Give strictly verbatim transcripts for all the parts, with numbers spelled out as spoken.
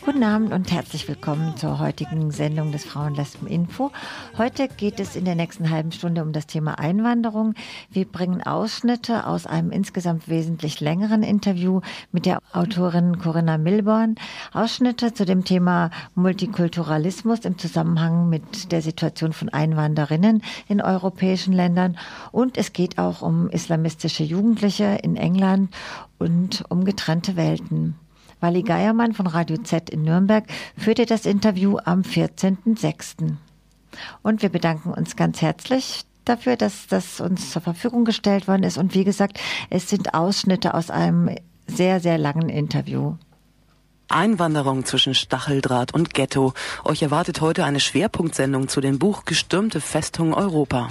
Guten Abend und herzlich willkommen zur heutigen Sendung des Frauenlesben-Info. Heute geht es in der nächsten halben Stunde um das Thema Einwanderung. Wir bringen Ausschnitte aus einem insgesamt wesentlich längeren Interview mit der Autorin Corinna Milborn. Ausschnitte zu dem Thema Multikulturalismus im Zusammenhang mit der Situation von Einwanderinnen in europäischen Ländern. Und es geht auch um islamistische Jugendliche in England und um getrennte Welten. Wally Geiermann von Radio Z in Nürnberg führte das Interview am vierzehnten sechsten Und wir bedanken uns ganz herzlich dafür, dass das uns zur Verfügung gestellt worden ist. Und wie gesagt, es sind Ausschnitte aus einem sehr, sehr langen Interview. Einwanderung zwischen Stacheldraht und Ghetto. Euch erwartet heute eine Schwerpunktsendung zu dem Buch Gestürmte Festung Europa.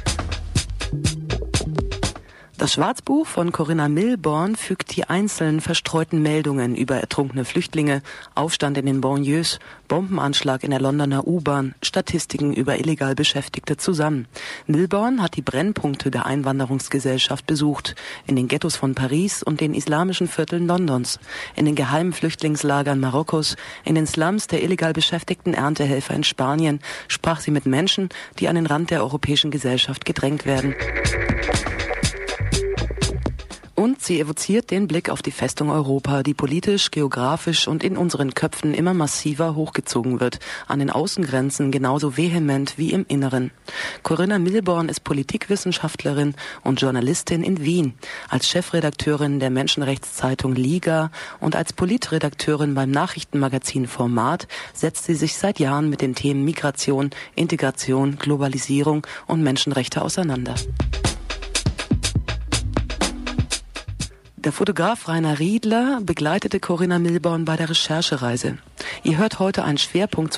Das Schwarzbuch von Corinna Milborn fügt die einzelnen verstreuten Meldungen über ertrunkene Flüchtlinge, Aufstand in den Banlieues, Bombenanschlag in der Londoner U-Bahn, Statistiken über illegal Beschäftigte zusammen. Milborn hat die Brennpunkte der Einwanderungsgesellschaft besucht, in den Ghettos von Paris und den islamischen Vierteln Londons, in den geheimen Flüchtlingslagern Marokkos, in den Slums der illegal beschäftigten Erntehelfer in Spanien, sprach sie mit Menschen, die an den Rand der europäischen Gesellschaft gedrängt werden. Und sie evoziert den Blick auf die Festung Europa, die politisch, geografisch und in unseren Köpfen immer massiver hochgezogen wird, an den Außengrenzen genauso vehement wie im Inneren. Corinna Milborn ist Politikwissenschaftlerin und Journalistin in Wien, als Chefredakteurin der Menschenrechtszeitung Liga und als Politredakteurin beim Nachrichtenmagazin Format setzt sie sich seit Jahren mit den Themen Migration, Integration, Globalisierung und Menschenrechte auseinander. Der Fotograf Rainer Riedler begleitete Corinna Milborn bei der Recherchereise. Ihr hört heute einen Schwerpunkt